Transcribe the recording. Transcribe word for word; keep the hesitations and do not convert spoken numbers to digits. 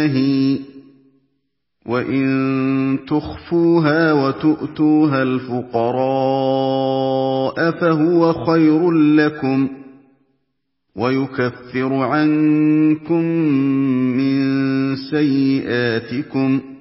النَّهِي وَإِن تُخْفُوهَا وَتُؤْتُوهَا الْفُقَرَاءَ فَهُوَ خَيْرٌ لَّكُمْ وَيُكَفِّرُ عَنكُم مِّن سَيِّئَاتِكُمْ